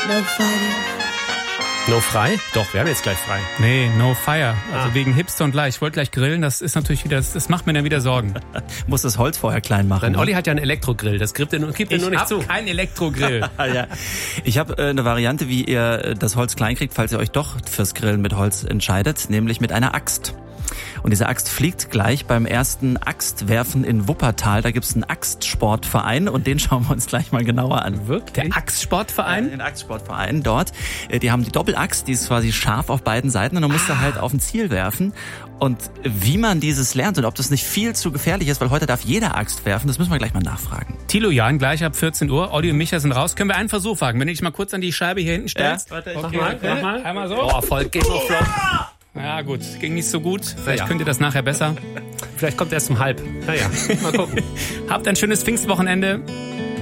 No fighting. No frei? Doch, wir haben jetzt gleich frei. Nee, no fire. Also wegen Hipster und gleich. Ich wollte gleich grillen, das ist natürlich wieder, das macht mir dann wieder Sorgen. Muss das Holz vorher klein machen. Dann Olli hat ja einen Elektrogrill, das gibt er nur nicht zu. Kein Elektrogrill. Ja. Ich habe eine Variante, wie ihr das Holz klein kriegt, falls ihr euch doch fürs Grillen mit Holz entscheidet, nämlich mit einer Axt. Und diese Axt fliegt gleich beim ersten Axtwerfen in Wuppertal. Da gibt's einen Axtsportverein und den schauen wir uns gleich mal genauer an. Wirklich? Der Axtsportverein? Den Axtsportverein dort. Die haben die Doppelaxt, die ist quasi scharf auf beiden Seiten und dann musst du halt auf ein Ziel werfen. Und wie man dieses lernt und ob das nicht viel zu gefährlich ist, weil heute darf jeder Axt werfen, das müssen wir gleich mal nachfragen. Thilo Jahn, gleich ab 14 Uhr. Olli und Micha sind raus. Können wir einen Versuch wagen? Wenn du dich mal kurz an die Scheibe hier hinten stellst. Ja, warte, okay, mach mal. Einmal so. Boah, voll Genoflop. Ja gut, ging nicht so gut. Vielleicht Ja. könnt ihr das nachher besser. Vielleicht kommt er erst um halb. Naja, mal gucken. Habt ein schönes Pfingstwochenende.